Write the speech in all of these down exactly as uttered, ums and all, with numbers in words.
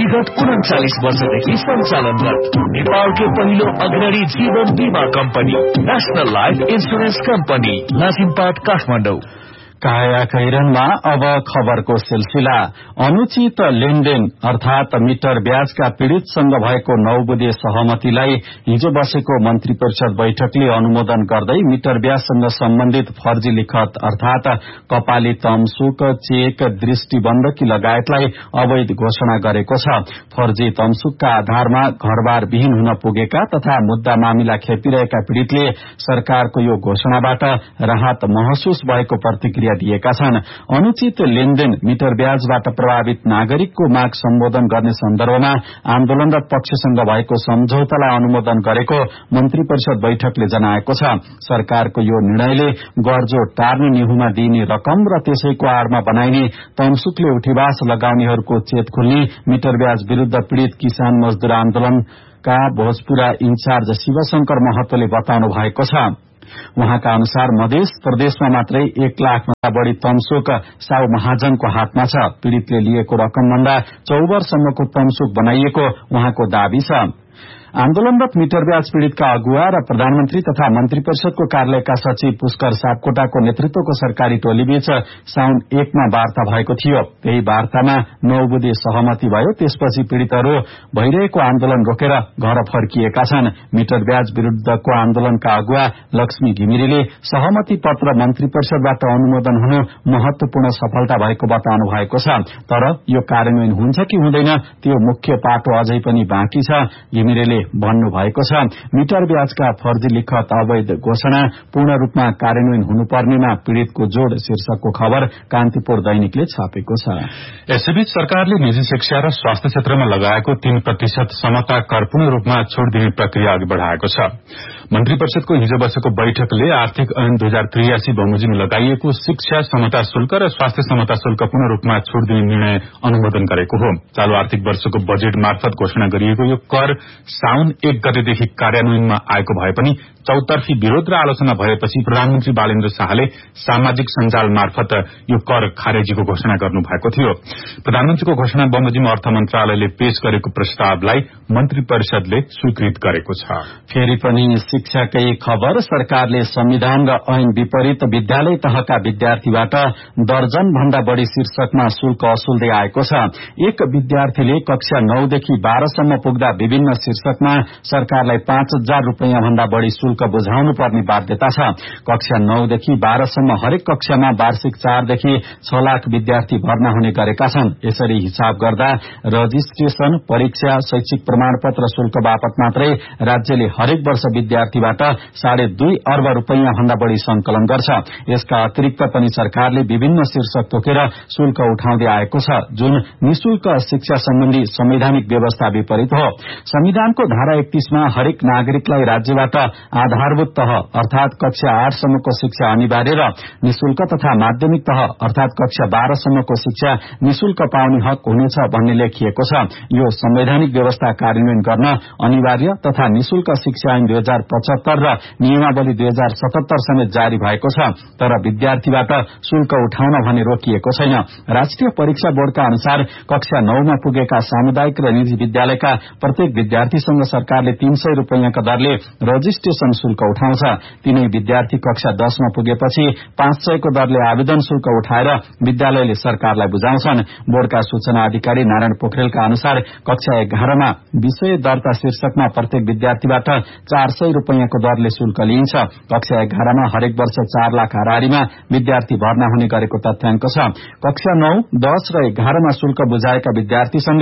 विगत उन्चालीस वर्षदेखि सञ्चालनरत नेपालकै पहिलो अग्रणी जीवन बीमा company national life insurance company Lazimpat Kathmandu. काया कैरनमा अब खबरको सिलसिला। अनुचित लेनदेन अर्थात मिटर ब्याजका पीड़ितसँग भएको नौ बुधे सहमतिलाई हिजो बसेको मन्त्री परिषद बैठकले अनुमोदन गर्दै मिटर ब्याजसँग सम्बन्धित फर्जी लिखत अर्थात कपाली तमसुक, चेक, दृष्टिबन्धकी लगायतलाई अवैध घोषणा गरेको छ। फर्जी तमसुकका आधारमा घरबार विहीन हुन पुगेका तथा मुद्दा मामिला खेपिरहेका पीड़ितले सरकारको यो घोषणाबाट राहत महसुस भएको प्रतिक्रिया दिएका छन्। अनुचित लेनदेन मिटर ब्याजबाट प्रभावित नागरिकको माग सम्बोधन गर्ने सन्दर्भमा आन्दोलनरत पक्षसँग भएको सम्झौतालाई अनुमोदन गरेको मन्त्री परिषद बैठकले जनाएको छ। सरकारको यो निर्णयले गर्जो टार्ने निहुमा दिइने रकम र त्यसैको आड़मा बनाइने तमसुकले उठीवास लगाउनेहरूको चेत खुल्ने मिटर ब्याज विरूद्ध पीड़ित किसान मजदूर आन्दोलनका भोजपुरा इन्चार्ज शिवशंकर महतोले बताउनु भएको छ। उहाँका अनुसार मध्य प्रदेशमा मात्रै एक लाख भन्दा बढ़ी तमसुक साउ महाजनको हातमा छ। पीड़ितले लिएको रकमभन्दा चौवर्षसम्मको तमसुक बनाइएको उहाँको दावी छ। आन्दोलनरत मिटर ब्याज पीड़ितका अगुवा र प्रधानमन्त्री तथा मन्त्री परिषदको कार्यालयका सचिव पुष्कर सापकोटाको नेतृत्वको सरकारी टोलीबीच साउन एकमा वार्ता भएको थियो। त्यही वार्तामा नौ बुधे सहमति भयो। त्यसपछि पीड़ितहरू भइरहेको आन्दोलन रोकेर घर फर्किएका छन्। मिटर ब्याज विरूद्धको आन्दोलनका अगुवा लक्ष्मी घिमिरेले सहमति पत्र मन्त्री परिषदबाट अनुमोदन हुनु महत्वपूर्ण सफलता भएको बताउनु भएको छ। तर यो कार्यान्वयन हुन्छ कि हुँदैन त्यो मुख्य पाटो अझै पनि बाँकी छ। घिमिरेले भन्नु भएको छ। मिटर ब्याजका फर्जी लिखत अवैध घोषणा पूर्ण रूपमा कार्यान्वयन हुनुपर्नेमा पीड़ितको जोड़ शीर्षकको खबर कान्तिपुर दैनिकले छापेको छ। यसैबीच सरकारले निजी शिक्षा र स्वास्थ्य क्षेत्रमा लगाएको तीन प्रतिशत समता कर पूर्ण रूपमा छोड़ दिने प्रक्रिया अघि बढ़ाएको छ। मन्त्री परिषदको हिजो बसेको बैठकले आर्थिक ऐन दुई हजार त्रियासी बमोजिम लगाइएको शिक्षा समता शुल्क र स्वास्थ्य समता शुल्क पूर्ण रूपमा छोड़ दिने निर्णय अनुमोदन गरेको हो। चालू आर्थिक वर्षको बजेट मार्फत घोषणा गरिएको यो कर साउन एक गतेदेखि कार्यान्वयनमा आएको भए पनि चौतर्फी विरोध र आलोचना भएपछि प्रधानमन्त्री बालेन्द्र शाहले सामाजिक सञ्जाल मार्फत यो कर खारेजीको घोषणा गर्नु भएको थियो। प्रधानमन्त्रीको घोषणा बमोजिम अर्थ मन्त्रालयले पेश गरेको प्रस्तावलाई मन्त्री परिषदले स्वीकृत गरेको छ। फेरि पनि शिक्षाकै खबर। सरकारले संविधान र ऐन विपरीत विद्यालय तहका विद्यार्थीबाट दर्जन भन्दा बढ़ी शीर्षकमा शुल्क असुल्दै आएको छ। एक विद्यार्थीले कक्षा नौदेखि बाह्रसम्म पुग्दा विभिन्न शीर्षकमा सरकारलाई पाँच हजार रूपियाँ भन्दा बढ़ी शुल्क बुझाउनु पर्ने बाध्यता छ। कक्षा नौदेखि बाह्रसम्म हरेक कक्षामा वार्षिक चारदेखि छ लाख विद्यार्थी भर्ना हुने गरेका छन्। यसरी हिसाब गर्दा रजिस्ट्रेशन, परीक्षा, शैक्षिक प्रमाणपत्र शुल्क बापत मात्रै राज्यले हरेक वर्ष विद्यार्थीबाट साढे दुई अर्ब रूपियाँ भन्दा बढ़ी संकलन गर्छ। यसका अतिरिक्त पनि सरकारले विभिन्न शीर्षक तोकेर शुल्क उठाउँदै आएको छ, जुन निशुल्क शिक्षा सम्बन्धी संवैधानिक व्यवस्था विपरीत हो। संविधानको धारा एकतीसमा हरेक नागरिकलाई राज्यबाट आधारभूत तह अर्थात कक्षा आठसम्मको शिक्षा अनिवार्य र निशुल्क तथा माध्यमिक तह अर्थात कक्षा बाह्रसम्मको शिक्षा निशुल्क पाउने हक हुनेछ भन्ने लेखिएको छ। यो संवैधानिक व्यवस्था कार्यान्वयन गर्न अनिवार्य तथा निशुल्क शिक्षा ऐन दुई हजार पचहत्तर र नियमावली दुई हजार सतहत्तर समेत जारी भएको छ। तर विद्यार्थीबाट शुल्क उठाउन भने रोकिएको छैन। राष्ट्रिय परीक्षा बोर्डका अनुसार कक्षा नौमा पुगेका सामुदायिक र निजी विद्यालयका प्रत्येक विद्यार्थीसँग सरकारले तीन सय रूपियाँका दरले रजिस्ट्रेशन शुल्क उठाउँछ। तीनै विद्यार्थी कक्षा दसमा पुगेपछि पाँच सयको दरले आवेदन शुल्क उठाएर विद्यालयले सरकारलाई बुझाउँछन्। बोर्डका सूचना अधिकारी नारायण पोखरेलका अनुसार कक्षा एघारमा विषय दर्ता शीर्षकमा प्रत्येक विद्यार्थीबाट चार सय रूपियाँको दरले शुल्क लिइन्छ। कक्षा एघारमा हरेक वर्ष चार लाख हाराहारीमा विद्यार्थी भर्ना हुने गरेको तथ्याङ्क छ। कक्षा नौ, दस र एघारमा शुल्क बुझाएका विद्यार्थीसँग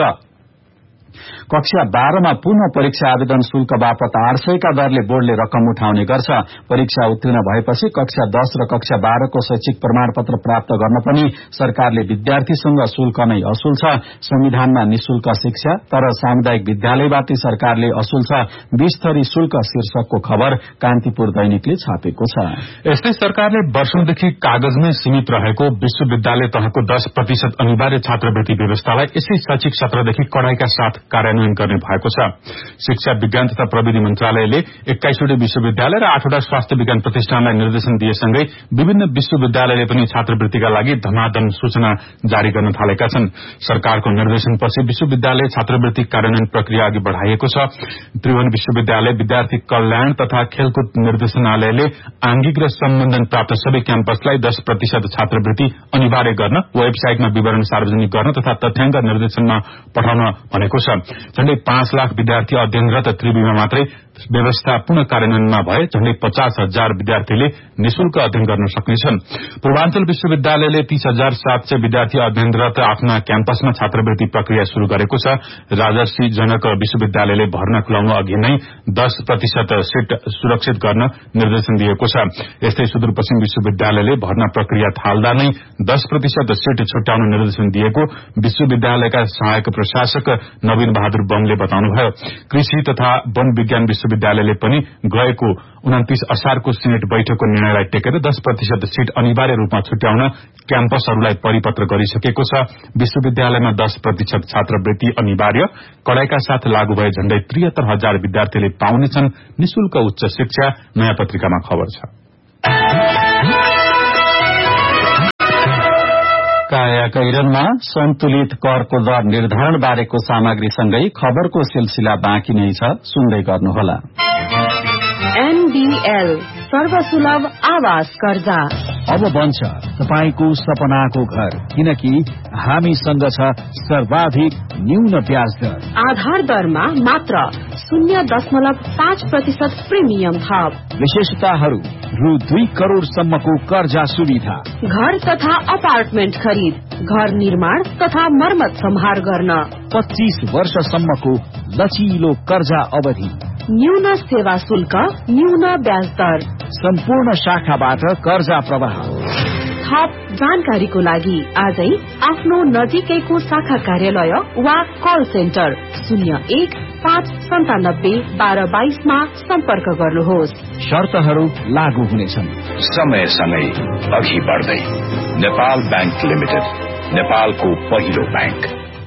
कक्षा बाह्रमा पुनः परीक्षा आवेदन शुल्क बापत आठ सयका दरले बोर्डले रकम उठाउने गर्छ। परीक्षा उत्तीर्ण भएपछि कक्षा दस र कक्षा बाह्रको शैक्षिक प्रमाणपत्र प्राप्त गर्न पनि सरकारले विद्यार्थीसँग शुल्क नै असुल छ। संविधानमा निशुल्क शिक्षा तर सामुदायिक विद्यालयबाट सरकारले असुल छ बीस थरी शुल्क शीर्षकको खबर कान्तिपुर दैनिकले छापेको छ। यस्तै सरकारले वर्षौंदेखि कागजमै सीमित रहेको विश्वविद्यालय तहको दस प्रतिशत अनिवार्य छात्रवृत्ति व्यवस्थालाई यसै शैक्षिक सत्रदेखि कड़ाईका साथ कार्यान्वयन गर्ने भएको छ। शिक्षा विज्ञान तथा प्रविधि मन्त्रालयले एक्काइसवटा विश्वविद्यालय र आठवटा स्वास्थ्य विज्ञान प्रतिष्ठानलाई निर्देशन दिएसँगै विभिन्न विश्वविद्यालयले पनि छात्रवृत्तिका लागि धमाधम सूचना जारी गर्न थालेका छन्। सरकारको निर्देशनपछि विश्वविद्यालय छात्रवृत्ति कार्यान्वयन प्रक्रिया अघि बढ़ाइएको छ। त्रिभुवन विश्वविद्यालय विद्यार्थी कल्याण तथा खेलकुद निर्देशनालयले आंगिक र सम्बन्धन प्राप्त सबै क्याम्पसलाई दस प्रतिशत छात्रवृत्ति अनिवार्य गर्न, वेबसाइटमा विवरण सार्वजनिक गर्न तथा तथ्याङ्क निर्देशनमा पठाउन भनेको छ। झण्डै पाँच लाख विद्यार्थी अध्ययनरत त्रिभुवनमा मात्रै व्यवस्था पुनः कार्यान्वयनमा भए झण्डै पचास हजार विद्यार्थीले निशुल्क अध्ययन गर्न सक्नेछन्। पूर्वाञ्चल विश्वविद्यालयले तीस हजार सात सय विद्यार्थी अध्ययनरत आफ्ना क्याम्पसमा छात्रवृत्ति प्रक्रिया शुरू गरेको छ। राजर्षि जनक विश्वविद्यालयले भर्ना खुलाउनु अघि नै दस प्रतिशत सीट सुरक्षित गर्न निर्देशन दिएको छ। यस्तै सुदूरपश्चिम विश्वविद्यालयले भर्ना प्रक्रिया थाल्दा नै दस प्रतिशत सीट छुट्याउन निर्देशन दिएको विश्वविद्यालयका सहायक प्रशासक नवीन बहादुर बमले बताउनुभयो। कृषि तथा वन विज्ञान विश्वविद्यालयले पनि गएको उन्तीस असारको सिनेट बैठकको निर्णयलाई टेकेर दस प्रतिशत सीट अनिवार्य रूपमा छुट्याउन क्याम्पसहरूलाई परिपत्र गरिसकेको छ। विश्वविद्यालयमा दस प्रतिशत छात्रवृत्ति अनिवार्य कडाइका साथ लागू भए झण्डै त्रिहत्तर हजार विद्यार्थीले पाउनेछन् निशुल्क उच्च शिक्षा। नयाँ पत्रिकामा खबर छ। काया कैरनमा सन्तुलित करको दर निर्धारण बारेको सामग्रीसँगै खबरको सिलसिला बाँकी नै छ, सुन्दै गर्नुहोला। एनडीएल सर्वसुलभ आवास कर्जा अब बन्छ तपाईको सपनाको घर, किनकि हामीसँग छ सर्वाधिक न्यून ब्याज दर। आधार दरमा मात्र शून्य दशमलव पाँच प्रतिशत प्रिमियम थप। विशेषताहरू रु दुई करोड़ सम्मको कर्जा सुविधा, घर तथा अपार्टमेन्ट खरिद, घर निर्माण तथा मर्मत सम्हार गर्न, पच्चीस वर्षसम्मको लचिलो कर्जा अवधि, न्यून सेवा शुल्क, न्यून ब्याज दर, सम्पूर्ण शाखाबाट कर्जा प्रवाह। थप जानकारीको लागि आजै आफ्नो नजिकैको शाखा कार्यालय वा कल सेन्टर शून्य एक पाँच सन्तानब्बे बाह्र बाइसमा सम्पर्क गर्नुहोस्। शर्तहरू लागू हुनेछन्। समयसँगै अघि बढ्दै नेपाल बैंक लिमिटेड, नेपालको पहिलो बैंक।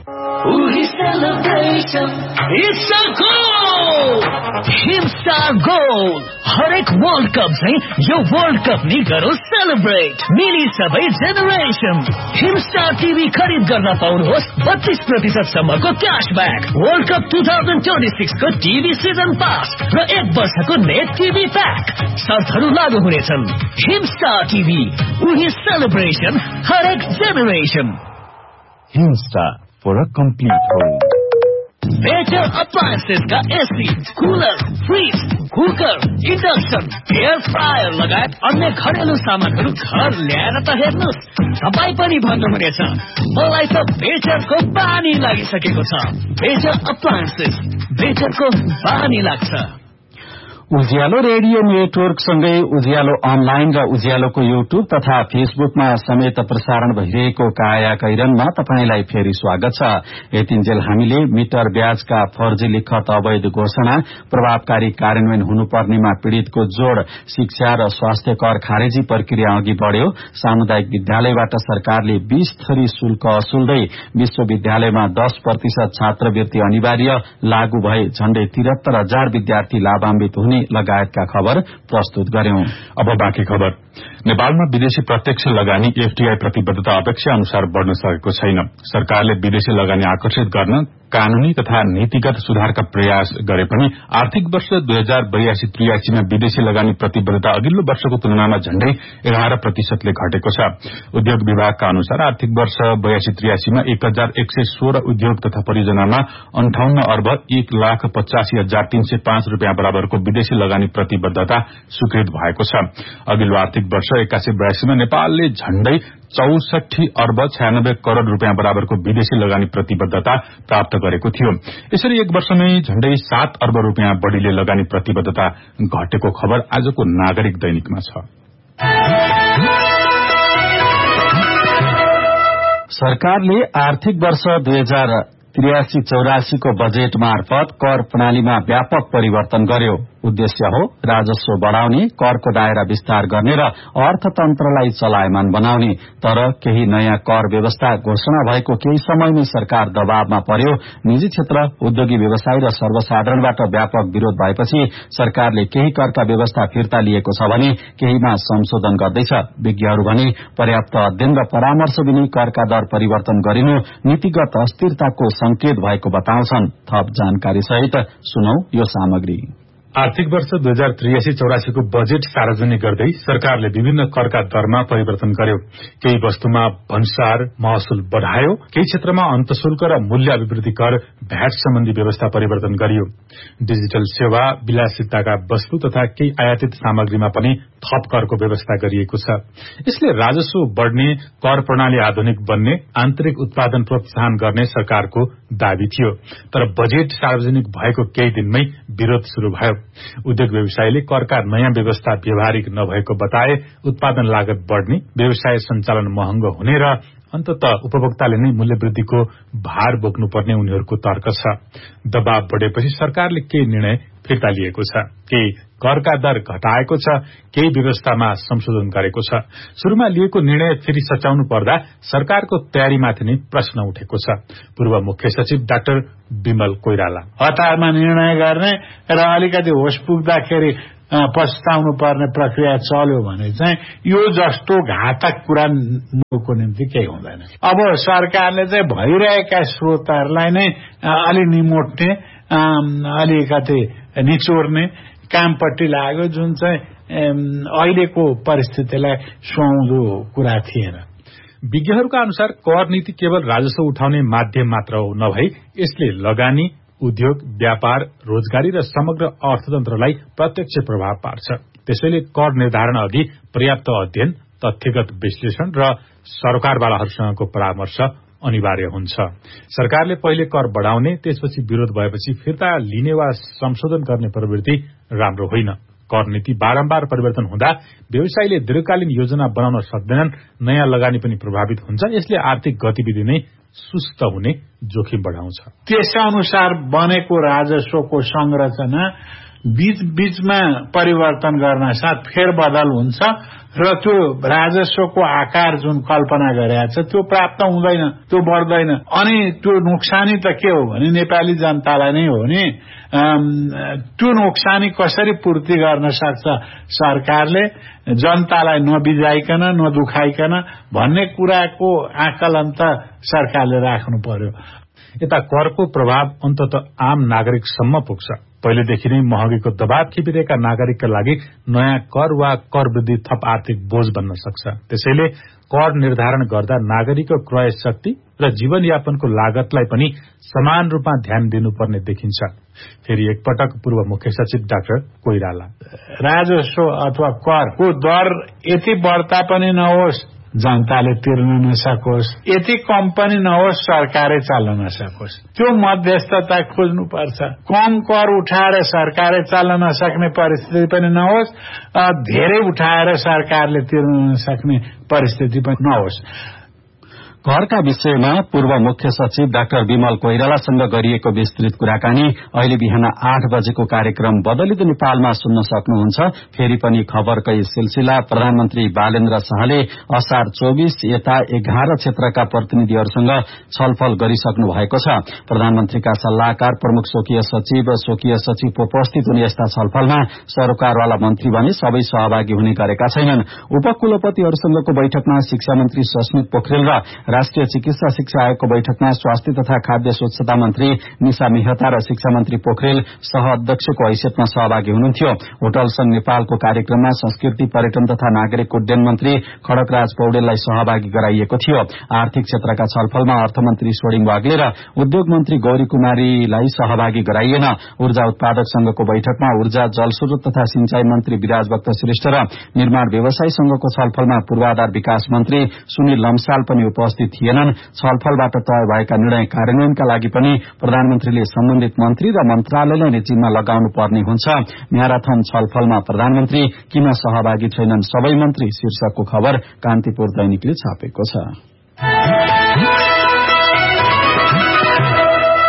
हिमस्टार गोल हरेक वर्ल्ड कप चाहिँ यो वर्ल्ड कप नि गरौँ सेलिब्रेट। मिली सबै जेनेरेसन हिमस्टार टिभी खरिद गर्न पाउनुहोस् बत्तीस प्रतिशत सम्मको cashback, world cup two thousand twenty six को टिभी सिजन पास र एक वर्षको नेट टिभी प्याक। शर्तहरू लागू हुनेछन्। हिमस्टार टिभी, उही सेलिब्रेसन हरेक generation. Himstar for a complete home. Better appliances का AC, cooler, fridge, cooker, induction, air fryer लगायत अन्य घरेलु सामानहरू घर ल्याएर त हेर्नुहोस्, तपाईँ पनि भन्नुहुनेछ मलाई त बेटरको बानी लागिसकेको छ। बेटर अप्लायन्सेस, बेटरको बानी लाग्छ। उज्यालो रेडियो नेटवर्कसँगै उज्यालो अनलाइन र उज्यालोको युट्युब तथा फेसबुकमा समेत प्रसारण भइरहेको काया कैरनमा तपाईंलाई फेरि स्वागत छ। यतिन्जेल हामीले मिटर ब्याजका फर्जी लिखत अवैध घोषणा, प्रभावकारी कार्यान्वयन हुनुपर्नेमा पीड़ितको जोड़, शिक्षा र स्वास्थ्य कर खारेजी प्रक्रिया अघि बढ़्यो, सामुदायिक विद्यालयबाट सरकारले बीस थरी शुल्क असुल्दै विश्वविद्यालयमा दस प्रतिशत छात्रवृत्ति अनिवार्य लागू भए झण्डै तिहत्तर हजार विद्यार्थी लाभान्वित हुने लगायतका खबर प्रस्तुत गर्यौं। अब बाँकी खबर। नेपालमा विदेशी प्रत्यक्ष लगानी एफडीआई प्रतिबद्धता अपेक्षा अनुसार बढ़न सकेको छैन। सरकारले विदेशी लगानी आकर्षित गर्न कानूनी तथा नीतिगत सुधारका प्रयास गरे पनि आर्थिक वर्ष दुई हजार बयासी त्रियासीमा विदेशी लगानी प्रतिबद्धता अघिल्लो वर्षको तुलनामा झण्डै एघार प्रतिशतले घटेको छ। उद्योग विभागका अनुसार आर्थिक वर्ष बयासी त्रियासीमा एक हजार एक सय सोह्र उद्योग तथा परियोजनामा अन्ठाउन्न अर्ब एक लाख पचासी हजार तीन सय पाँच रूपियाँ बराबरको विदेशी लगानी प्रतिबद्धता स्वीकृत भएको छ। अघिल्लो आर्थिक वर्ष एकासी बयासीमा नेपालले झण्डै चौसठी अर्ब छयानब्बे करोड़ रूपियाँ बराबरको विदेशी लगानी प्रतिबद्धता प्राप्त गरेको थियो। यसरी एक वर्षमै झण्डै सात अर्ब रूपियाँ बढ़ीले लगानी प्रतिबद्धता घटेको खबर आजको नागरिक दैनिकमा छ। सरकारले आर्थिक वर्ष दुई हजार त्रियासी चौरासी को बजेट मार्फत कर प्रणालीमा व्यापक परिवर्तन गर्यो। उद्देश्य हो राजस्व बढ़ाउने, करको दायरा विस्तार गर्ने र अर्थतन्त्रलाई चलायमान बनाउने। तर केही नयाँ कर व्यवस्था घोषणा भएको केही समयमै सरकार दबावमा पर्यो। निजी क्षेत्र, उद्योगी व्यवसाय र सर्वसाधारणबाट व्यापक विरोध भएपछि सरकारले केही करका व्यवस्था फिर्ता लिएको छ भने केहीमा संशोधन गर्दैछ। विज्ञहरू भने पर्याप्त अध्ययन र परामर्श बिना करका दर परिवर्तन गरिनु नीतिगत अस्थिरताको संकेत भएको बताउँछन्। थप जानकारी सहित सुनौ यो सामग्री। आर्थिक वर्ष दुई हजार त्रियासी चौरासी को बजेट सार्वजनिक गर्दै सरकारले विभिन्न करका दरमा परिवर्तन गर्यो। केही वस्तुमा भन्सार महसुल बढ़ायो, केही क्षेत्रमा अन्तशुल्क र मूल्य अभिवृद्धि कर भ्याट सम्बन्धी व्यवस्था परिवर्तन गरियो। डिजिटल सेवा, विलासिताका वस्तु तथा केही आयातित सामग्रीमा पनि थप करको व्यवस्था गरिएको छ। यसले राजस्व बढ़ने, कर प्रणाली आधुनिक बन्ने, आन्तरिक उत्पादन प्रोत्साहन गर्ने सरकारको दावी थियो। तर बजेट सार्वजनिक भएको केही दिनमै विरोध शुरू भयो। उद्योग व्यवसायले करका नयाँ व्यवस्था व्यवहारिक नभएको बताए। उत्पादन लागत बढ़ने, व्यवसाय सञ्चालन महँगो हुने र अन्ततः उपभोक्ताले नै मूल्यवृद्धिको भार बोक्नुपर्ने उनीहरूको तर्क छ। दबाव बढ़ेपछि सरकारले केही निर्णय फिर्ता लिएको छ, केही करका दर घटाएको छ, केही व्यवस्थामा संशोधन गरेको छ। शुरूमा लिएको निर्णय फेरि सच्याउनु पर्दा सरकारको तयारीमाथि नै प्रश्न उठेको छ। पूर्व मुख्य सचिव डाक्टर विमल कोइराला हतारमा निर्णय गर्ने र अलिकति होस पुग्दाखेरि पछुताउनु पर्ने प्रक्रिया चल्यो भने चाहिँ यो जस्तो घातक कुरा मुलुकको निम्ति केही हुँदैन। अब सरकारले चाहिँ भइरहेका स्रोतहरूलाई नै अलि निमोट्ने, अलिकति निचोर्ने कामपट्टि लाग्यो, जुन चाहिँ अहिलेको परिस्थितिलाई सुहाउँदो कुरा थिएन। विज्ञहरूका अनुसार कर नीति केवल राजस्व उठाउने माध्यम मात्र हो, नभई यसले लगानी, उद्योग, व्यापार, रोजगारी र समग्र अर्थतन्त्रलाई प्रत्यक्ष प्रभाव पार्छ। त्यसैले कर निर्धारण अघि पर्याप्त अध्ययन, तथ्यगत विश्लेषण र सरकारवालाहरूसँगको परामर्श अनिवार्य हुन्छ। सरकारले पहिले कर बढ़ाउने, त्यसपछि विरोध भएपछि फिर्ता लिने वा संशोधन गर्ने प्रवृत्ति राम्रो होइन। कर नीति बारम्बार परिवर्तन हुँदा व्यवसायीले दीर्घकालीन योजना बनाउन सक्दैनन्, नयाँ लगानी पनि प्रभावित हुन्छ। यसले आर्थिक गतिविधि नै सुस्त हुने जोखिम बढ़ाउँछ। त्यसअनुसार बनेको राजस्वको संरचना बीच बीचमा परिवर्तन गर्न साथ फेरबदल हुन्छ र त्यो राजस्वको आकार जुन कल्पना गरेको छ त्यो प्राप्त हुँदैन, त्यो बढ्दैन। अनि त्यो नोक्सानी त के हो भने नेपाली जनतालाई नै हो नि। त्यो नोक्सानी कसरी पूर्ति गर्न सक्छ सरकारले, जनतालाई नबिजाइकन नदुखाइकन भन्ने कुराको आकलन त सरकारले राख्नु पर्यो। यता करको प्रभाव अन्ततः आम नागरिकसम्म पुग्छ। पहिलेदेखि नै महँगीको दबाव खेपिरहेका नागरिकका लागि नयाँ कर वा कर वृद्धि थप आर्थिक बोझ बन्न सक्छ। त्यसैले कर निर्धारण गर्दा नागरिकको क्रय शक्ति र जीवनयापनको लागतलाई पनि समान रूपमा ध्यान दिनुपर्ने देखिन्छ। फेरि एकपटक पूर्व मुख्य सचिव डाक्टर कोइराला राजस्व अथवा करको दर यति बढ्ता पनि नहोस् जनताले तिर्न नसकोस्, यति कम पनि नहोस् सरकारै चल्न नसकोस्। त्यो मध्यस्थता खोज्नुपर्छ। कम कर उठाएर सरकारै चल्न नसक्ने परिस्थिति पनि नहोस्, धेरै उठाएर सरकारले तिर्न नसक्ने परिस्थिति पनि नहोस्। करका विषयमा पूर्व मुख्य सचिव डाक्टर विमल कोइरालासँग गरिएको विस्तृत कुराकानी अहिले बिहान आठ बजेको कार्यक्रम बदलिँदो नेपालमा सुन्न सक्नुहुन्छ। फेरि पनि खबरकै सिलसिला। प्रधानमन्त्री बालेन्द्र शाहले असार चौबीस यता एघार क्षेत्रका प्रतिनिधिहरूसँग छलफल गरिसक्नु भएको छ। प्रधानमन्त्रीका सल्लाहकार, प्रमुख स्वकीय सचिव, स्वकीय सचिव उपस्थित हुने यस्ता छलफलमा सरकारवाला मन्त्री भने सबै सहभागी हुने गरेका छैनन्। उपकुलपतिहरूसँगको बैठकमा शिक्षा मन्त्री सस्मित पोखरेल र राष्ट्रिय चिकित्सा शिक्षा आयोगको बैठकमा स्वास्थ्य तथा खाद्य स्वच्छता मन्त्री निशा मेहता र शिक्षा मन्त्री पोखरेल सह अध्यक्षको हैसियतमा सहभागी हुनुहुन्थ्यो। होटल संघ नेपालको कार्यक्रममा संस्कृति, पर्यटन तथा नागरिक उड्डयन मन्त्री खड्गराज पौडेललाई सहभागी गराइएको थियो। आर्थिक क्षेत्रका छलफलमा अर्थमन्त्री सोडिङ वाग्ले र उद्योग मन्त्री गौरी कुमारीलाई सहभागी गराइएन। ऊर्जा उत्पादक संघको बैठकमा ऊर्जा, जलस्रोत तथा सिंचाई मन्त्री विराजभक्त श्रेष्ठ र निर्माण व्यवसायी संघको छलफलमा पूर्वाधार विकास मन्त्री सुनिल लम्साल पनि उपस्थित थिएनन्। छलफलबाट तय भएका निर्णय कार्यान्वयनका लागि पनि प्रधानमन्त्रीले सम्बन्धित मन्त्री र मन्त्रालयलाई नै जिम्मा लगाउनु पर्ने हुन्छ। म्याराथन छलफलमा प्रधानमन्त्री किन सहभागी छैनन् सबै मन्त्री शीर्षकको खबर कान्तिपुर दैनिकले छापेको छ।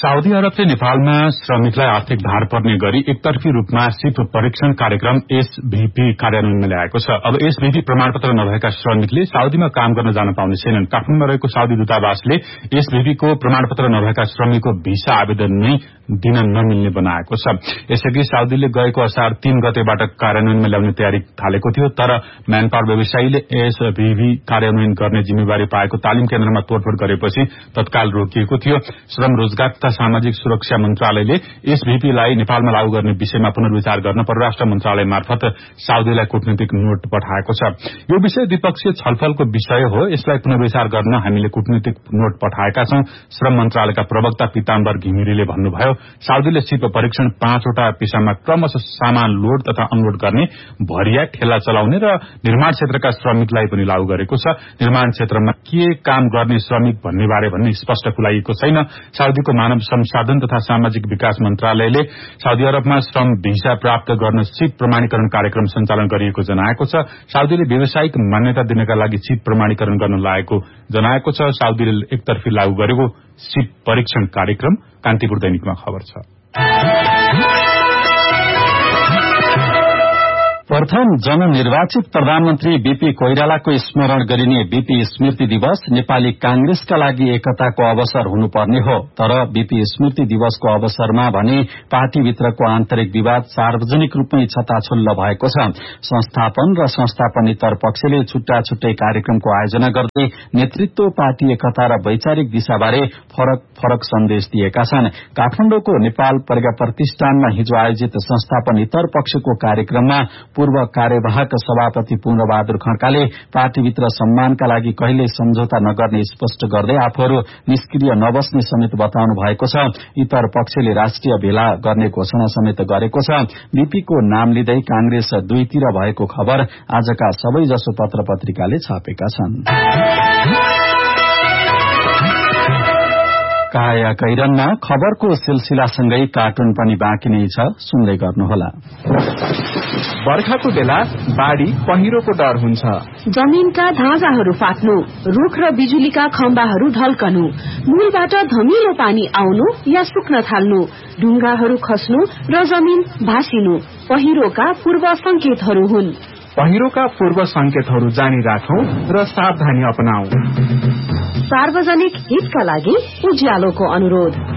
साउदी अरबले नेपालमा श्रमिकलाई आर्थिक भार पर्ने गरी एकतर्फी रूपमा सिप परीक्षण कार्यक्रम एसभीपी कार्यान्वयनमा ल्याएको छ। अब एसभीपी प्रमाणपत्र नभएका श्रमिकले साउदीमा काम गर्न जान पाउने छैनन्। काठमाडौँमा रहेको साउदी दूतावासले एसभीपीको प्रमाणपत्र नभएका श्रमिकको भिसा आवेदन नै दिन नमिल्ने बनाएको छ। यसअघि साउदीले गएको असार तीन गतेबाट कार्यान्वयनमा ल्याउने तयारी थालेको थियो, तर म्यान पावर व्यवसायीले एसभीपी कार्यान्वयन गर्ने जिम्मेवारी पाएको तालिम केन्द्रमा तोडफोड गरेपछि तत्काल रोकिएको थियो। श्रम रोजगार तथा सामाजिक सुरक्षा मन्त्रालयले एसभीपीलाई नेपालमा लागू गर्ने विषयमा पुनर्विचार गर्न परराष्ट्र मन्त्रालय मार्फत साउदीलाई कूटनीतिक नोट पठाएको छ। यो विषय द्विपक्षीय छलफलको विषय हो। यसलाई पुनर्विचार गर्न हामीले कूटनीतिक नोट पठाएका छौं। श्रम मन्त्रालयका प्रवक्ता पीताम्बर घिमिरेले भन्नुभयो, साउदीले सिप परीक्षण पाँचवटा पेशामा क्रमशः सामान लोड तथा अनलोड गर्ने, भरिया ठेला चलाउने र निर्माण क्षेत्रका श्रमिकलाई पनि लागू गरेको छ। निर्माण क्षेत्रमा के काम गर्ने श्रमिक भन्ने बारे भन्ने स्पष्ट खुलाइएको छैन। साउदीको मानव संसाधन तथा सामाजिक विकास मन्त्रालयले साउदी अरबमा श्रम भिसा प्राप्त गर्न सिप प्रमाणीकरण कार्यक्रम सञ्चालन गरिएको जनाएको छ। साउदीले व्यावसायिक मान्यता दिनका लागि सिप प्रमाणीकरण गर्न लागेको जनाएको छ। साउदीले एकतर्फी लागू गरेको सिप परीक्षण कार्यक्रम कान्तिपुर दैनिकमा खबर छ। प्रथम जननिर्वाचित प्रधानमन्त्री बीपी कोइरालाको स्मरण गरिने बीपी स्मृति दिवस नेपाली कांग्रेसका लागि एकताको अवसर हुनुपर्ने हो। तर बीपी स्मृति दिवसको अवसरमा भने पार्टीभित्रको आन्तरिक विवाद सार्वजनिक रूपमै छताछुल्ल भएको छ। संस्थापन र संस्थापनेतर पक्षले छुट्टा छुट्टै कार्यक्रमको आयोजना गर्दै नेतृत्व, पार्टी एकता र वैचारिक दिशाबारे फरक फरक सन्देश दिएका छन्। काठमाडौँको नेपाल प्रज्ञा प्रतिष्ठानमा हिजो आयोजित संस्थापनेतर पक्षको कार्यक्रममा पूर्व कार्यवाहक सभापति पूर्णबहादुर खड्काले पार्टीभित्र सम्मानका लागि कहिले सम्झौता नगर्ने स्पष्ट गर्दै आफूहरू निष्क्रिय नबस्ने समेत बताउनु भएको छ। इतर पक्षले राष्ट्रिय भेला गर्ने घोषणा समेत गरेको छ। बीपीको नाम लिँदै कांग्रेस दुईतिर भएको खबर आजका सबैजसो पत्र पत्रिकाले छापेका छन्। काया कैरनमा खबरको सिलसिलासँगै कार्टुन पनि बाँकी नै छ, सुन्दै गर्नुहोला। बर्खाको बेला बाढ़ी पहिरोको डर हुन्छ। जमीनका धाजाहरू फाट्नु, रुख र बिजुलीका खम्बाहरू ढल्कनु, मूलबाट धमिलो पानी आउनु या सुक्न थाल्नु, ढुङ्गाहरू खस्नु र जमीन भासिनु पहिरोका पूर्व संकेतहरू हुन्। पहिरोका पूर्व संकेतहरू जानी राखौं र सावधानी अपनाऊ। सार्वजनिक हितका लागि उज्यालोको अनुरोध।